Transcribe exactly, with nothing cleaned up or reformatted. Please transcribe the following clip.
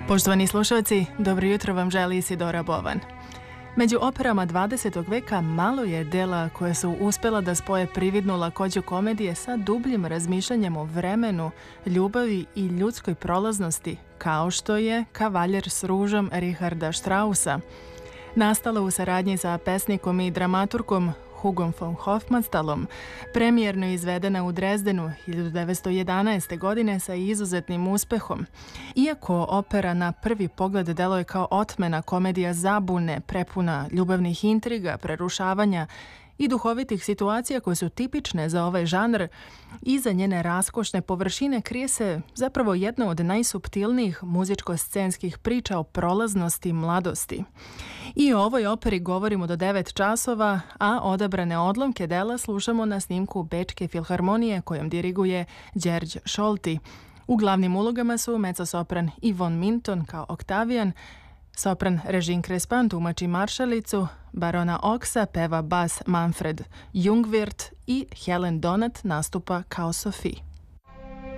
Poštovani slušalci, dobro jutro vam želi Isidora Bovan. Među operama dvadesetog veka malo je dela koje su uspjela da spoje prividnu lakoću komedije sa dubljim razmišljanjem o vremenu, ljubavi i ljudskoj prolaznosti, kao što je Kavaljer s ružom Richarda Straussa. Nastala u saradnji sa pesnikom i dramaturgom Hugom von Hofmannstalom, premijerno izvedena u Drezdenu hiljadu devetsto jedanaeste. godine sa izuzetnim uspehom. Iako opera na prvi pogled deluje kao otmena komedija zabune, prepuna ljubavnih intriga, prerušavanja i duhovitih situacija koje su tipične za ovaj žanr, iza njene raskošne površine krije se zapravo jedna od najsuptilnijih muzičko-scenskih priča o prolaznosti mladosti. I o ovoj operi govorimo do devet časova, a odabrane odlomke dela slušamo na snimku Bečke filharmonije kojom diriguje Đerđ Šolti. U glavnim ulogama su mezzosopran Yvonne Minton kao Oktavijan, sopran Regine Crespin tumači maršalicu, barona Oxa peva bas Manfred Jungwirth i Helen Donat nastupa kao Sophie.